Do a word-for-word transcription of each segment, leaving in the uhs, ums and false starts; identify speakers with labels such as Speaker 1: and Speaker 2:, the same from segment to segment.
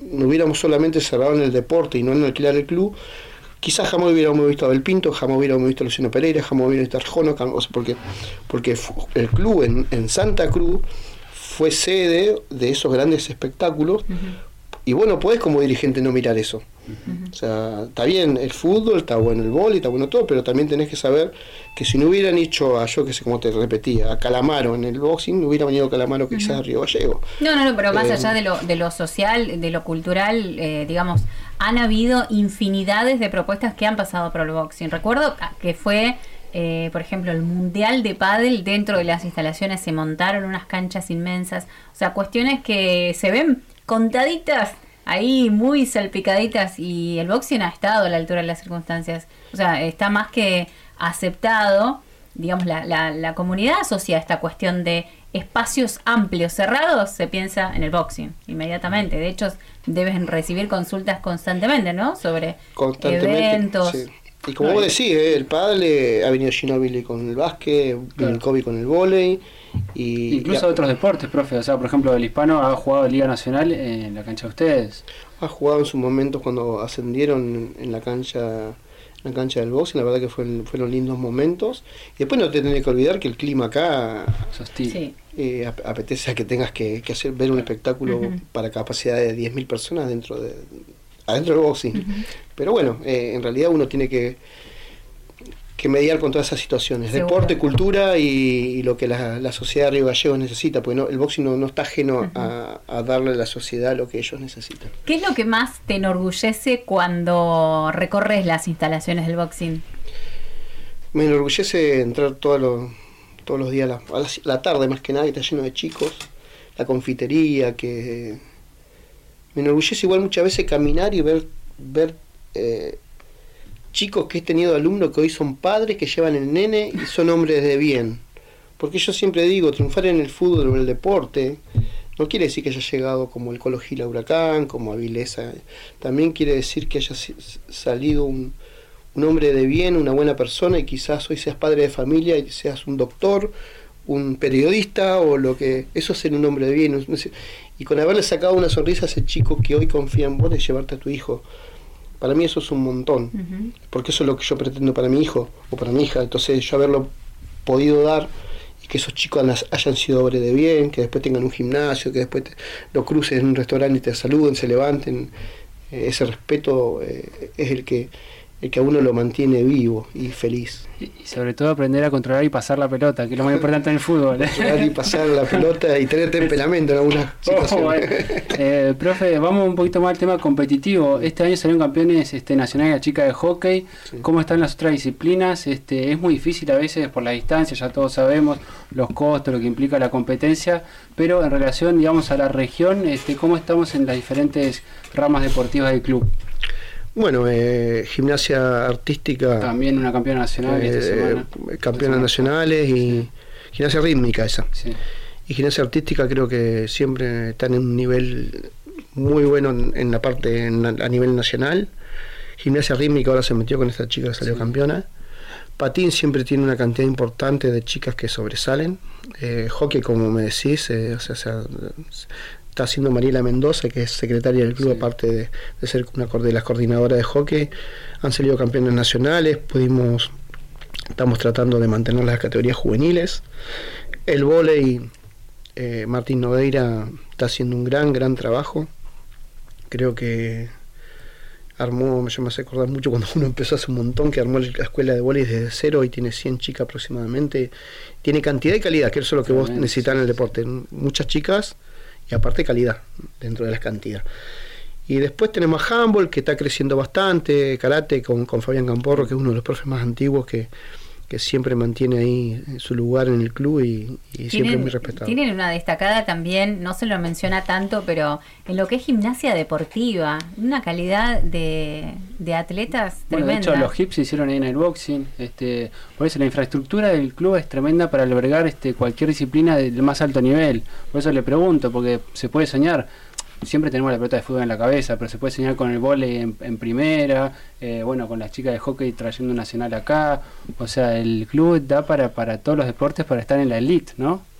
Speaker 1: no hubiéramos solamente cerrado en el deporte y no en alquilar el club, quizás jamás hubiéramos visto a Abel Pinto, jamás hubiéramos visto a Luciano Pereira, jamás hubiéramos visto a Arjona, o sea, porque, porque el club en, en Santa Cruz fue sede de esos grandes espectáculos. Uh-huh. Y bueno, podés como dirigente no mirar eso. Uh-huh. O sea, está bien el fútbol, está bueno el vóley, está bueno todo, pero también tenés que saber que si no hubieran hecho a, yo que sé, como te repetía, a Calamaro en el boxing, no hubiera venido Calamaro quizás uh-huh. a Río Gallego.
Speaker 2: No, no, no, pero más
Speaker 1: eh,
Speaker 2: allá de lo, de lo social, de lo cultural, eh, digamos, han habido infinidades de propuestas que han pasado por el boxing. Recuerdo que fue... Eh, por ejemplo, el mundial de pádel, dentro de las instalaciones se montaron unas canchas inmensas, o sea, cuestiones que se ven contaditas ahí, muy salpicaditas, y el boxing ha estado a la altura de las circunstancias, o sea, está más que aceptado, digamos, la, la, la comunidad asocia esta cuestión de espacios amplios, cerrados, se piensa en el boxing inmediatamente. De hecho, deben recibir consultas constantemente, ¿no? Sobre eventos.
Speaker 1: Sí. Y como no, vos decís, eh, el pádel, ha venido Ginóbili con el básquet, vino claro. el Kobe con el vóley. Y
Speaker 3: incluso ya, otros deportes, profe. O sea, por ejemplo, el hispano ha jugado Liga Nacional en la cancha de ustedes.
Speaker 1: Ha jugado en sus momentos cuando ascendieron en la cancha en la cancha del boxing. La verdad que fue, fueron lindos momentos. Y después no te tenés que olvidar que el clima acá sí. eh, apetece a que tengas que, que hacer ver un espectáculo uh-huh. para capacidad de diez mil personas dentro de... adentro del boxing. Uh-huh. Pero bueno, eh, en realidad uno tiene que que mediar con todas esas situaciones. Seguro. Deporte, cultura y, y lo que la, la sociedad de Río Gallegos necesita, porque no, el boxing no, no está ajeno uh-huh. a, a darle a la sociedad lo que ellos necesitan.
Speaker 2: ¿Qué es lo que más te enorgullece cuando recorres las instalaciones del boxing?
Speaker 1: Me enorgullece entrar todos los, todos los días, a la, a la, la tarde más que nada, que está lleno de chicos, la confitería, que... Me enorgullece igual muchas veces caminar y ver ver eh, chicos que he tenido alumnos que hoy son padres, que llevan el nene y son hombres de bien. Porque yo siempre digo, triunfar en el fútbol o en el deporte no quiere decir que haya llegado como el Colo Gil a Huracán, como a Vilesa. También quiere decir que haya salido un, un hombre de bien, una buena persona, y quizás hoy seas padre de familia y seas un doctor, un periodista o lo que... Eso es ser un hombre de bien. No sé, y con haberle sacado una sonrisa a ese chico que hoy confía en vos de llevarte a tu hijo, para mí eso es un montón, uh-huh. porque eso es lo que yo pretendo para mi hijo o para mi hija. Entonces yo haberlo podido dar y que esos chicos hayan sido hombres de bien, que después tengan un gimnasio, que después te, lo cruces en un restaurante y te saluden, se levanten, eh, ese respeto eh, es el que el que a uno lo mantiene vivo y feliz.
Speaker 3: Y, y sobre todo aprender a controlar y pasar la pelota, que es lo más importante en el fútbol. ¿eh?
Speaker 1: Controlar y pasar la pelota y tener temperamento en algunas situaciones.
Speaker 3: Oh, eh, profe, vamos un poquito más al tema competitivo. Este año salieron campeones este, nacionales la chica de hockey. Sí. ¿Cómo están las otras disciplinas? Este, es muy difícil a veces por la distancia, ya todos sabemos los costos, lo que implica la competencia, pero en relación, digamos, a la región, este, ¿cómo estamos en las diferentes ramas deportivas del club?
Speaker 1: Bueno, eh, gimnasia artística...
Speaker 3: También una campeona nacional eh, esta semana.
Speaker 1: Campeonas nacionales y sí. Gimnasia rítmica esa. Sí. Y gimnasia artística creo que siempre están en un nivel muy bueno en, en la parte en, a nivel nacional. Gimnasia rítmica ahora se metió con esta chica que salió sí. campeona. Patín siempre tiene una cantidad importante de chicas que sobresalen. Eh, hockey, como me decís, eh, o sea, o sea está haciendo Mariela Mendoza, que es secretaria del club, sí. aparte de, de ser una de las coordinadoras de hockey. Han salido campeones nacionales, pudimos, estamos tratando de mantener las categorías juveniles. El vóley, eh, Martín Nogueira está haciendo un gran, gran trabajo. Creo que armó, yo me hace acordar mucho cuando uno empezó hace un montón, que armó la escuela de vóley desde cero y tiene cien chicas aproximadamente. Tiene cantidad y calidad, que eso es lo que vos necesitas en el deporte. Muchas chicas y aparte calidad dentro de las cantidades. Y después tenemos a handball, que está creciendo bastante, karate con, con Fabián Camporro, que es uno de los profes más antiguos que, que siempre mantiene ahí su lugar en el club y, y siempre muy respetado.
Speaker 2: Tienen una destacada también, no se lo menciona tanto, pero en lo que es gimnasia deportiva, una calidad de, de atletas
Speaker 3: bueno, tremenda. De hecho los hips se hicieron ahí en el boxing, este, por eso la infraestructura del club es tremenda para albergar este, cualquier disciplina del más alto nivel. Por eso le pregunto, porque se puede soñar. Siempre tenemos la pelota de fútbol en la cabeza, pero se puede soñar con el vóley en, en primera, eh, bueno, con las chicas de hockey trayendo un nacional acá. O sea, el club da para, para todos los deportes para estar en la elite, ¿no?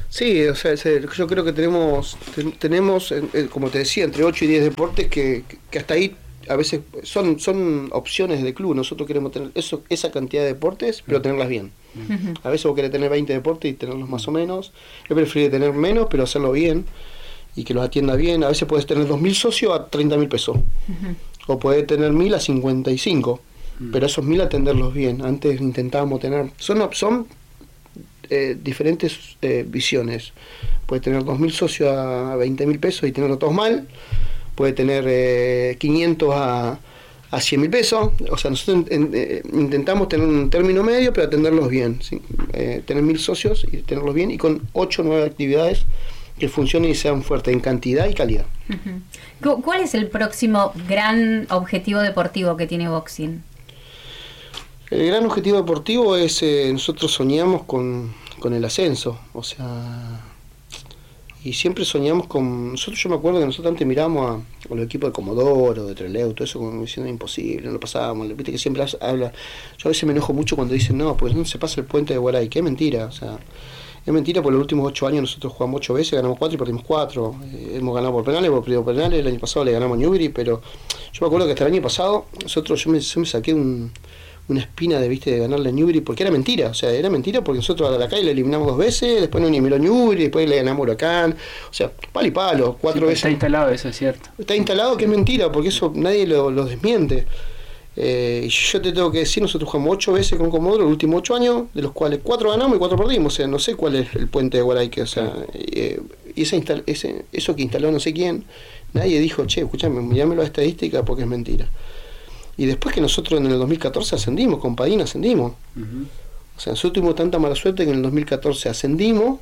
Speaker 1: Sí, o sea, yo creo que tenemos, tenemos como te decía, entre ocho y diez deportes que, que hasta ahí a veces son son opciones de club. Nosotros queremos tener eso esa cantidad de deportes, pero tenerlas bien. Uh-huh. A veces vos querés tener veinte deportes y tenerlos más o menos. Yo prefiero tener menos, pero hacerlo bien y que los atienda bien. A veces puedes tener dos mil socios a treinta mil pesos. Uh-huh. O puedes tener mil a cincuenta y cinco. Uh-huh. Pero esos mil atenderlos bien. Antes intentábamos tener... Son, son eh, diferentes eh, visiones. Puedes tener dos mil socios a veinte mil pesos y tenerlos todos mal. Puede tener eh, quinientos a, a cien mil pesos. O sea, nosotros en, en, intentamos tener un término medio, pero atenderlos bien. ¿Sí? Eh, tener mil socios y tenerlos bien y con ocho o nueve actividades que funcionen y sean fuertes en cantidad y calidad.
Speaker 2: Uh-huh. ¿Cuál es el próximo gran objetivo deportivo que tiene Boxing?
Speaker 1: El gran objetivo deportivo es, eh, nosotros soñamos con, con el ascenso. O sea... Y siempre soñamos con... Nosotros, yo me acuerdo que nosotros antes mirábamos a, a los equipos de Comodoro, de Trelew, todo eso como diciendo imposible, no lo pasábamos. Viste que siempre habla... Yo a veces me enojo mucho cuando dicen, no, pues no se pasa el puente de Guaray, que es mentira. O sea, es mentira porque los últimos ocho años nosotros jugamos ocho veces, ganamos cuatro y perdimos cuatro. Eh, hemos ganado por penales, hemos perdido por penales. El año pasado le ganamos a Newbery, pero yo me acuerdo que hasta el año pasado nosotros yo me, yo me saqué un... una espina de viste de ganarle a Newbery porque era mentira, o sea, era mentira porque nosotros a la calle le eliminamos dos veces, después no eliminó Newbery, después le ganamos Huracán, o sea, palo y palo, cuatro sí, veces.
Speaker 3: Está instalado, eso es cierto.
Speaker 1: Está instalado que es mentira, porque eso nadie lo, lo desmiente. Eh, y yo te tengo que decir, nosotros jugamos ocho veces con Comodoro los últimos ocho años, de los cuales cuatro ganamos y cuatro perdimos, o sea, no sé cuál es el puente de Guaray, que, o sea, eh, y esa instal, ese, eso que instaló no sé quién, nadie dijo, che, escúchame, mirámelo a estadística porque es mentira. Y después que nosotros en el dos mil catorce ascendimos, con Padín ascendimos. Uh-huh. O sea, nosotros tuvimos tanta mala suerte que en el dos mil catorce ascendimos,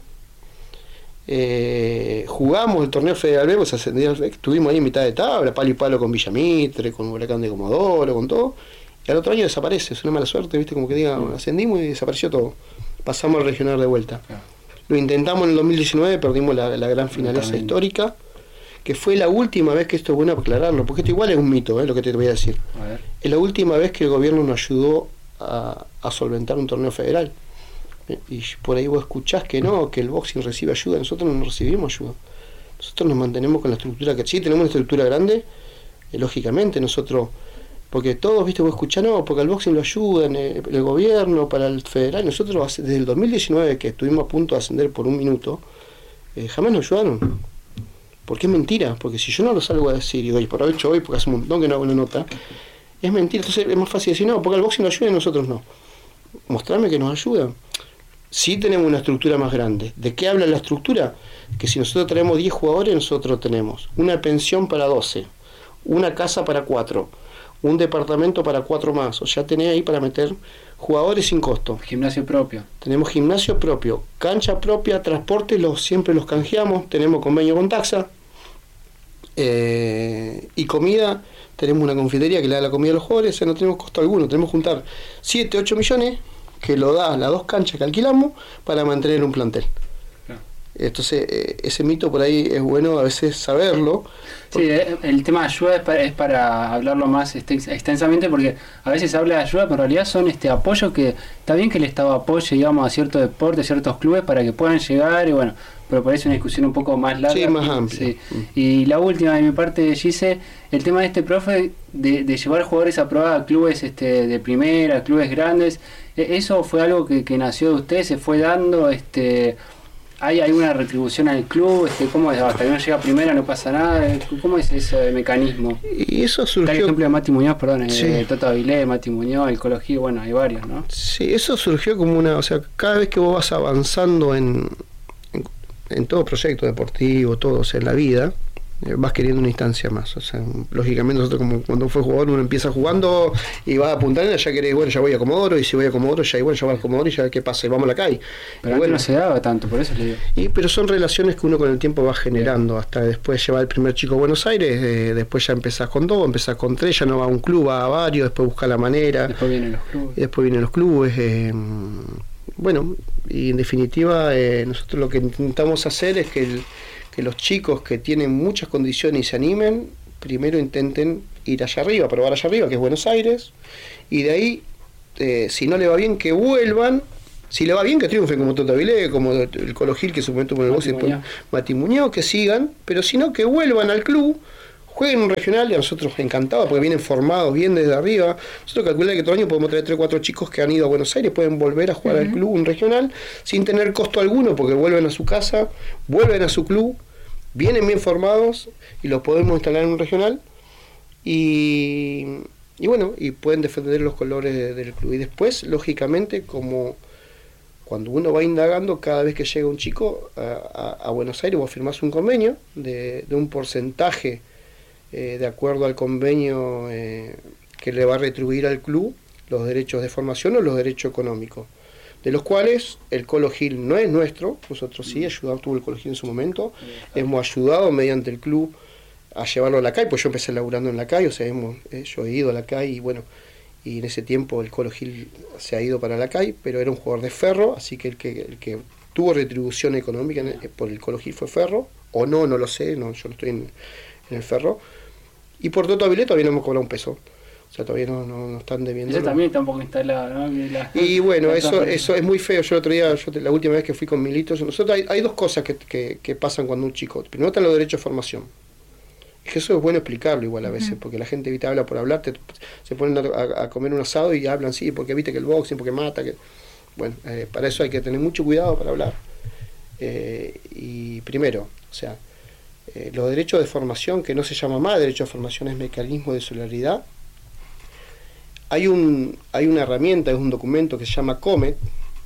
Speaker 1: eh, jugamos el torneo Federal B, pues ascendimos, estuvimos ahí en mitad de tabla, palo y palo con Villamitre, con Huracán de Comodoro, con todo. Y al otro año desaparece, es una mala suerte, viste, como que diga, uh-huh. ascendimos y desapareció todo. Pasamos al regional de vuelta. Uh-huh. Lo intentamos en el dos mil diecinueve, perdimos la, la gran final esa histórica, que fue la última vez, que esto es bueno aclararlo, porque esto igual es un mito, ¿eh? Lo que te voy a decir. A ver. Es la última vez que el gobierno nos ayudó a, a solventar un torneo federal. ¿Eh? Y por ahí vos escuchás que no, que el boxing recibe ayuda. Nosotros no recibimos ayuda. Nosotros nos mantenemos con la estructura que sí, tenemos una estructura grande, eh, lógicamente nosotros, porque todos, viste, vos escuchás, no, porque al boxing lo ayudan, eh, el gobierno, para el federal. Nosotros desde el dos mil diecinueve, que estuvimos a punto de ascender por un minuto, eh, jamás nos ayudaron. Porque es mentira, porque si yo no lo salgo a decir y doy por hecho hoy, porque hace un montón que no hago una nota, es mentira. Entonces es más fácil decir, no, porque el boxing nos ayuda y nosotros no. Mostrarme que nos ayuda. Sí tenemos una estructura más grande. ¿De qué habla la estructura? Que si nosotros tenemos diez jugadores, nosotros tenemos una pensión para doce, una casa para cuatro, un departamento para cuatro más. O sea, tenés ahí para meter jugadores sin costo.
Speaker 3: Gimnasio propio.
Speaker 1: Tenemos gimnasio propio, cancha propia, transporte, los, siempre los canjeamos, tenemos convenio con Taxa. Eh, y comida, tenemos una confitería que le da la comida a los jugadores, o sea, no tenemos costo alguno, tenemos que juntar siete, ocho millones, que lo da las dos canchas que alquilamos, para mantener un plantel. Entonces, eh, ese mito por ahí es bueno a veces saberlo.
Speaker 3: Sí, el tema de ayuda es para, es para hablarlo más extensamente, porque a veces se habla de ayuda, pero en realidad son este apoyo que está bien que el Estado apoye, digamos, a ciertos deportes, a ciertos clubes para que puedan llegar, y bueno, pero parece una discusión un poco más larga.
Speaker 1: Sí, más amplia.
Speaker 3: Sí. Mm. Y la última de mi parte, Gise, el tema de este profe de, de llevar jugadores a probar a clubes este, de primera, clubes grandes, ¿eso fue algo que, que nació de usted, se fue dando, este... ¿Hay alguna retribución al club? Este, ¿Cómo es? Hasta que no llega primera no pasa nada. ¿Cómo es ese mecanismo?
Speaker 1: Y eso surgió...
Speaker 3: Está el ejemplo de Mati Muñoz, perdón,
Speaker 1: sí.
Speaker 3: de Toto Avilés, Mati Muñoz, el Colo Gil, bueno, hay varios, ¿no?
Speaker 1: Sí, eso surgió como una... O sea, cada vez que vos vas avanzando en, en, en todo proyecto deportivo, todo, o sea, en la vida, vas queriendo una instancia más. O sea, lógicamente nosotros, como cuando fue jugador, uno empieza jugando y va a Punta Arenas, ya querés, bueno, ya voy a Comodoro, y si voy a Comodoro, ya bueno, ya voy a Comodoro y ya qué pasa, y vamos a la calle.
Speaker 3: Pero bueno, no se daba tanto, por eso le digo.
Speaker 1: Y, pero son relaciones que uno con el tiempo va generando, hasta después llevar el primer chico a Buenos Aires, eh, después ya empezás con dos, empezás con tres, ya no va a un club, va a varios, después busca la manera.
Speaker 3: Después vienen los clubes.
Speaker 1: Y después vienen los clubes. Eh, bueno, y en definitiva, eh, nosotros lo que intentamos hacer es que el que los chicos que tienen muchas condiciones y se animen, primero intenten ir allá arriba, probar allá arriba, que es Buenos Aires, y de ahí, eh, si no le va bien, que vuelvan Si le va bien, que triunfen como Toto Avilés, como el Colo Gil, que en su momento por el boxe, Mati Muñoz, que sigan, pero si no, que vuelvan al club, jueguen un regional, y a nosotros encantados, porque vienen formados bien desde arriba. Nosotros calculamos que todo año podemos traer tres o cuatro chicos que han ido a Buenos Aires, pueden volver a jugar uh-huh. al club un regional, sin tener costo alguno, porque vuelven a su casa, vuelven a su club, vienen bien formados, y los podemos instalar en un regional, y, y bueno, y pueden defender los colores de, del club. Y después, lógicamente, como cuando uno va indagando, cada vez que llega un chico a, a, a Buenos Aires, vos firmás un convenio de, de un porcentaje Eh, de acuerdo al convenio eh, que le va a retribuir al club los derechos de formación o los derechos económicos, de los cuales el Colo Gil no es nuestro, nosotros sí, ayudamos, tuvo el Colo Gil en su momento, hemos ayudado mediante el club a llevarlo a la C A I, pues yo empecé laburando en la C A I, o sea, hemos, eh, yo he ido a la C A I y bueno, y en ese tiempo el Colo Gil se ha ido para la C A I, pero era un jugador de Ferro, así que el que, el que tuvo retribución económica en el, por el Colo Gil fue Ferro, o no, no lo sé, no, yo no estoy en, en el Ferro. Y por Toto Avilés todavía no hemos cobrado un peso. O sea, todavía no, no, no están debiendo.
Speaker 3: Eso también está un poco instalado, ¿no? La,
Speaker 1: y bueno, eso eso es muy feo. Yo el otro día, yo, la última vez que fui con Milito, nosotros hay, hay dos cosas que, que, que pasan cuando un chico. Primero están los derechos de formación. Y que eso es bueno explicarlo igual a veces, uh-huh. porque la gente evita habla por hablar, te, se ponen a, a comer un asado y hablan, sí, porque viste que el boxing, porque mata. que Bueno, eh, para eso hay que tener mucho cuidado para hablar. Eh, y primero, o sea, Eh, los derechos de formación, que no se llama más derecho de formación, es mecanismo de solidaridad. Hay un hay una herramienta, es un documento que se llama Comet,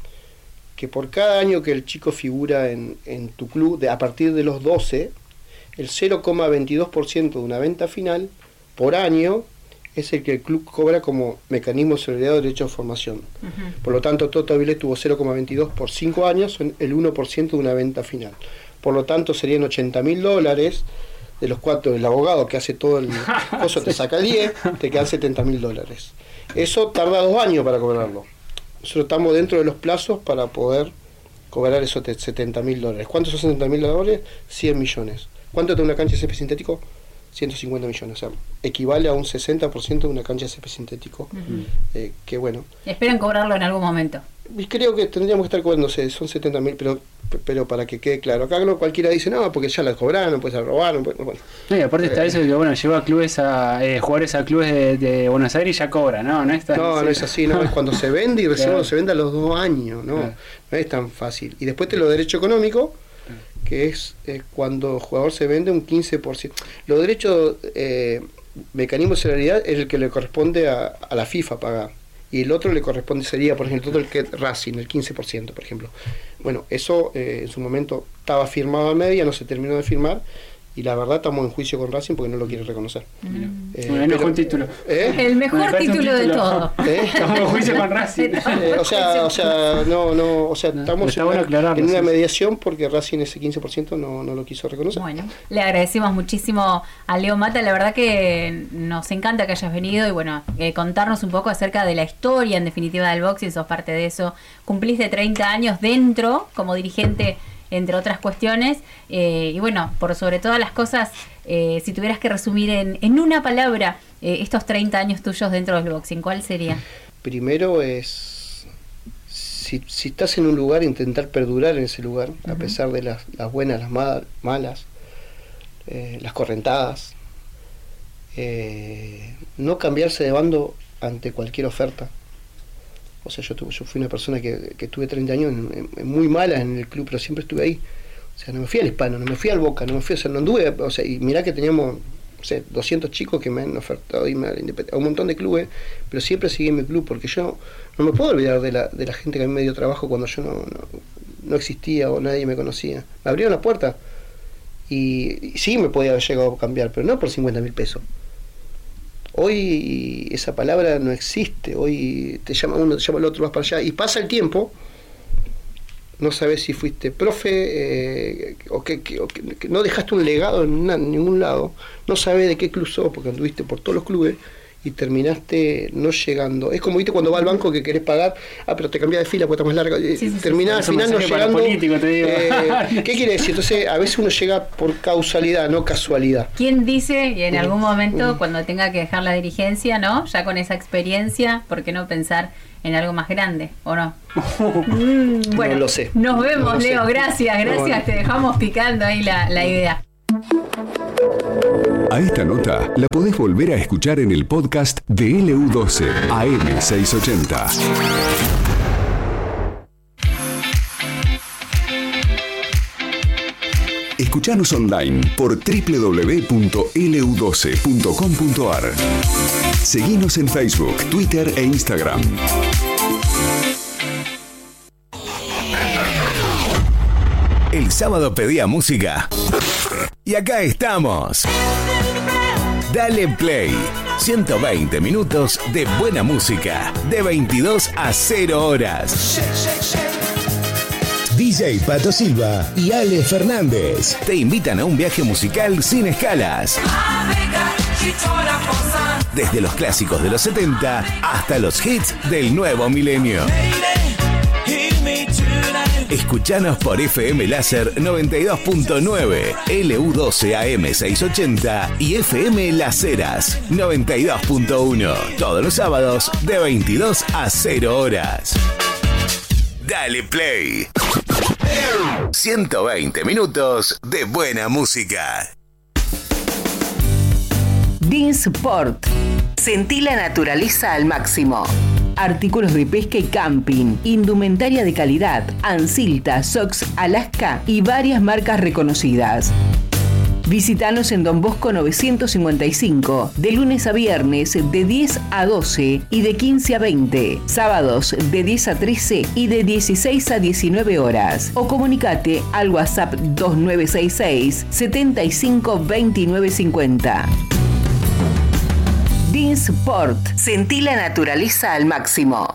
Speaker 1: que por cada año que el chico figura en, en tu club, de, a partir de los doce, el cero coma veintidós por ciento de una venta final por año es el que el club cobra como mecanismo de solidaridad de derecho de formación. Uh-huh. Por lo tanto, Toto Avilés tuvo cero coma veintidós por cinco años, son el uno por ciento de una venta final. Por lo tanto, serían ochenta mil dólares, de los cuatro, el abogado que hace todo el coso te saca diez, te quedan setenta mil dólares. Eso tarda dos años para cobrarlo. Nosotros estamos dentro de los plazos para poder cobrar esos setenta mil dólares. ¿Cuántos son setenta mil dólares? cien millones. ¿Cuánto tiene una cancha de césped sintético? ciento cincuenta millones, o sea, equivale a un sesenta por ciento de una cancha de césped sintético, uh-huh. eh, que bueno.
Speaker 2: Esperan cobrarlo en algún momento.
Speaker 1: Y creo que tendríamos que estar cobrándose, son setenta mil, pero pero para que quede claro, acá no cualquiera dice, no, porque ya la cobraron, pues la robaron, pues, bueno.
Speaker 3: No, y aparte está eh, eso de que, bueno, lleva a clubes a, eh, jugadores a clubes de, de Buenos Aires y ya cobra, ¿no? No es, tan,
Speaker 1: no,
Speaker 3: sí.
Speaker 1: no es así, no, es cuando se vende y recién claro. cuando se vende a los dos años, ¿no? Claro. No es tan fácil. Y después te lo derecho económico, que es eh, cuando el jugador se vende un quince por ciento. Los derechos, eh, mecanismo de solidaridad es el que le corresponde a, a la FIFA pagar. Y el otro le corresponde, sería, por ejemplo, todo el que Racing, el quince por ciento, por ejemplo. Bueno, eso eh, en su momento estaba firmado a media, no se terminó de firmar, y la verdad estamos en juicio con Racing porque no lo quiere reconocer.
Speaker 3: Mm. Eh, el mejor título.
Speaker 1: ¿Eh?
Speaker 2: El mejor título, título de todo.
Speaker 1: ¿Eh?
Speaker 3: Estamos en juicio con Racing.
Speaker 1: Eh, o sea, o sea, no, no, o sea, estamos
Speaker 3: en una,
Speaker 1: bueno en una mediación porque Racing ese quince por ciento no, no lo quiso reconocer.
Speaker 2: Bueno, le agradecemos muchísimo a Leo Mata, la verdad que nos encanta que hayas venido y bueno, eh, contarnos un poco acerca de la historia en definitiva del boxing, sos parte de eso, cumpliste treinta años dentro como dirigente, entre otras cuestiones, eh, y bueno, por sobre todas las cosas, eh, si tuvieras que resumir en, en una palabra eh, estos treinta años tuyos dentro del boxing, ¿cuál sería?
Speaker 1: Primero es, si, si estás en un lugar, intentar perdurar en ese lugar, uh-huh. a pesar de las, las buenas, las mal, malas, eh, las correntadas, eh, no cambiarse de bando ante cualquier oferta. O sea, yo, tuve, yo fui una persona que, que tuve treinta años en, en, muy mala en el club, pero siempre estuve ahí. O sea, no me fui al Hispano, no me fui al Boca, no me fui, o sea, no anduve, o sea, y mirá que teníamos, no sé, doscientos chicos que me han ofertado irme a, a un montón de clubes, pero siempre seguí en mi club, porque yo no me puedo olvidar de la, de la gente que a mí me dio trabajo cuando yo no, no, no existía o nadie me conocía. Me abrieron la puerta y, y sí me podía haber llegado a cambiar, pero no por cincuenta mil pesos. Hoy esa palabra no existe, hoy te llama uno, te llama el otro, vas para allá, y pasa el tiempo, no sabes si fuiste profe, eh, o, que, que, o que, que no dejaste un legado en, una, en ningún lado, no sabes de qué club sos, porque anduviste por todos los clubes, y terminaste no llegando. Es como, viste, cuando va al banco que querés pagar, ah, pero te cambias de fila porque está más larga. Sí, sí, terminás sí, al final no llegando. Político, te digo. Eh, ¿Qué quiere decir? Entonces, a veces uno llega por causalidad, no casualidad.
Speaker 2: ¿Quién dice, y en algún momento, cuando tenga que dejar la dirigencia, ¿no? Ya con esa experiencia, ¿por qué no pensar en algo más grande, o no? mm, bueno,
Speaker 1: no lo sé.
Speaker 2: Nos vemos,
Speaker 1: no lo
Speaker 2: Leo.
Speaker 1: sé.
Speaker 2: Gracias, gracias. No, bueno. Te dejamos picando ahí la, la idea.
Speaker 4: A esta nota la podés volver a escuchar en el podcast de L U doce A M seiscientos ochenta. Escuchanos online por doble u doble u doble u punto l u doce punto com punto a r. Seguinos en Facebook, Twitter e Instagram.
Speaker 5: El sábado pedía música y acá estamos. Dale Play. ciento veinte minutos de buena música de veintidós a cero horas.
Speaker 6: D J Pato Silva y Ale Fernández
Speaker 5: te invitan a un viaje musical sin escalas. Desde los clásicos de los setenta hasta los hits del nuevo milenio. Escuchanos por F M Láser noventa y dos punto nueve, L U doce A M seiscientos ochenta y F M Las Heras noventa y dos punto uno. Todos los sábados de veintidós a cero horas. Dale Play. ciento veinte minutos de buena música.
Speaker 7: Dinsport. Sentí la naturaleza al máximo. Artículos de pesca y camping, indumentaria de calidad, Ansilta, Sox, Alaska y varias marcas reconocidas. Visítanos en Don Bosco novecientos cincuenta y cinco, de lunes a viernes de diez a doce y de quince a veinte, sábados de diez a trece y de dieciséis a diecinueve horas. O comunicate al WhatsApp dos nueve seis seis, setenta y cinco, veintinueve cincuenta. Dinsport. Sentí la naturaleza al máximo.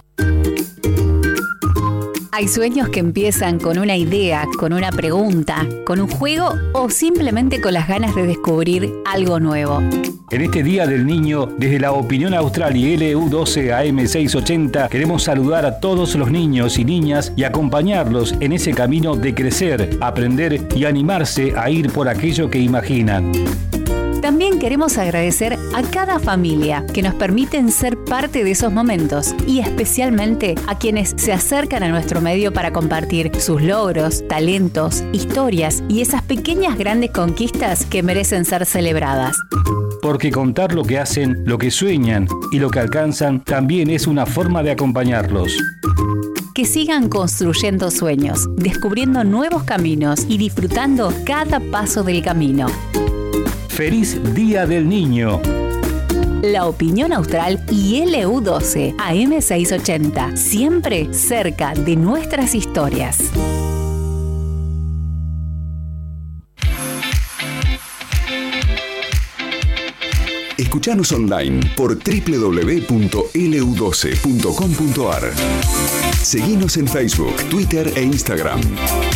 Speaker 2: Hay sueños que empiezan con una idea, con una pregunta, con un juego o simplemente con las ganas de descubrir algo nuevo.
Speaker 8: En este Día del Niño, desde la Opinión Austral y L U doce A M seiscientos ochenta, queremos saludar a todos los niños y niñas y acompañarlos en ese camino de crecer, aprender y animarse a ir por aquello que imaginan.
Speaker 2: También queremos agradecer a cada familia que nos permiten ser parte de esos momentos y especialmente a quienes se acercan a nuestro medio para compartir sus logros, talentos, historias y esas pequeñas grandes conquistas que merecen ser celebradas.
Speaker 8: Porque contar lo que hacen, lo que sueñan y lo que alcanzan también es una forma de acompañarlos.
Speaker 2: Que sigan construyendo sueños, descubriendo nuevos caminos y disfrutando cada paso del camino.
Speaker 8: ¡Feliz Día del Niño!
Speaker 2: La Opinión Austral y L U doce A M seiscientos ochenta, siempre cerca de nuestras historias.
Speaker 4: Escuchanos online por doble u doble u doble u punto l u doce punto com punto a r. Seguinos en Facebook, Twitter e Instagram.